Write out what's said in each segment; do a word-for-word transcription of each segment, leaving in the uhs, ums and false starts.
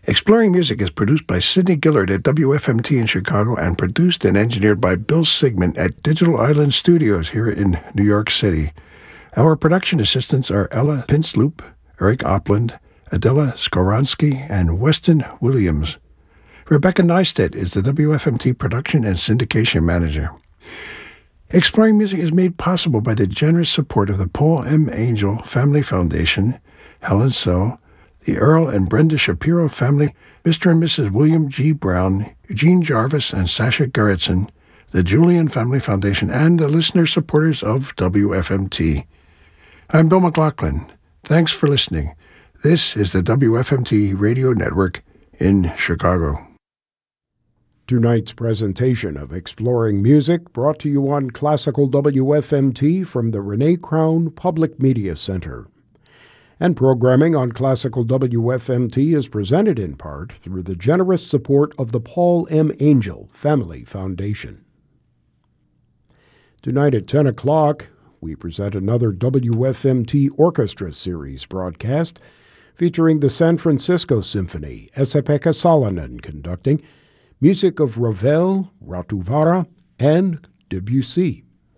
Exploring Music is produced by Sidney Gillard at W F M T in Chicago and produced and engineered by Bill Sigmund at Digital Island Studios here in New York City. Our production assistants are Ella Pinsloop, Eric Opland, Adela Skoronsky, and Weston Williams. Rebecca Neistat is the W F M T production and syndication manager. Exploring Music is made possible by the generous support of the Paul M. Angel Family Foundation, Helen So, the Earl and Brenda Shapiro family, Mister and Missus William G. Brown, Eugene Jarvis, and Sasha Gerritsen, the Julian Family Foundation, and the listener supporters of W F M T. I'm Bill McLaughlin. Thanks for listening. This is the W F M T Radio Network in Chicago. Tonight's presentation of Exploring Music brought to you on Classical W F M T from the Renee Crown Public Media Center. And programming on Classical W F M T is presented in part through the generous support of the Paul M. Angel Family Foundation. Tonight at ten o'clock, we present another W F M T Orchestra Series broadcast featuring the San Francisco Symphony, Esa-Pekka Salonen conducting, music of Ravel, Ratuvara, and Debussy.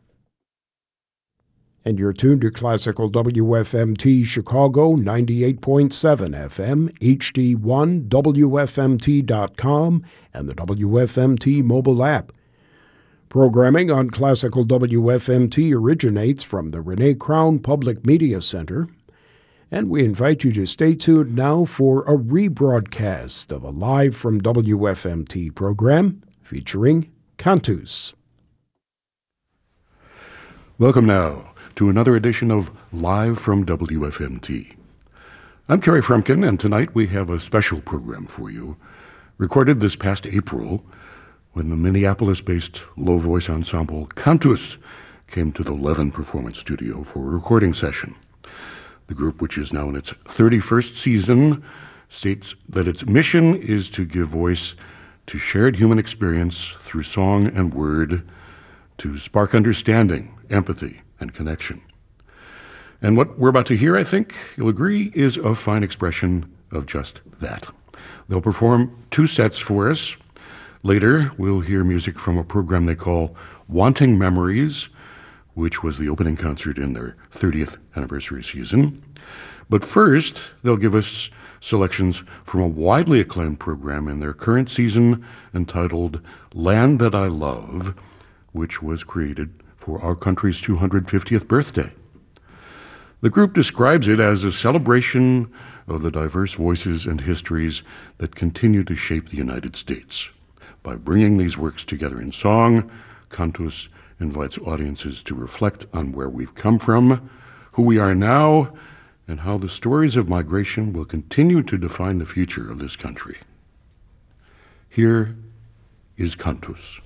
And you're tuned to Classical W F M T Chicago ninety-eight point seven F M, H D one, W F M T dot com, and the W F M T mobile app. Programming on Classical W F M T originates from the Renee Crown Public Media Center, and we invite you to stay tuned now for a rebroadcast of a Live from W F M T program featuring Cantus. Welcome now to another edition of Live from W F M T. I'm Kerry Frumkin, and tonight we have a special program for you, recorded this past April when the Minneapolis-based low-voice ensemble Cantus came to the Levin Performance Studio for a recording session. The group, which is now in its thirty-first season, states that its mission is to give voice to shared human experience through song and word, to spark understanding, empathy, and connection. And what we're about to hear, I think you'll agree, is a fine expression of just that. They'll perform two sets for us. Later, we'll hear music from a program they call Wanting Memories, which was the opening concert in their thirtieth anniversary season. But first, they'll give us selections from a widely acclaimed program in their current season entitled Land That I Love, which was created for our country's two hundred fiftieth birthday. The group describes it as a celebration of the diverse voices and histories that continue to shape the United States. By bringing these works together in song, Cantus invites audiences to reflect on where we've come from, who we are now, and how the stories of migration will continue to define the future of this country. Here is Cantus.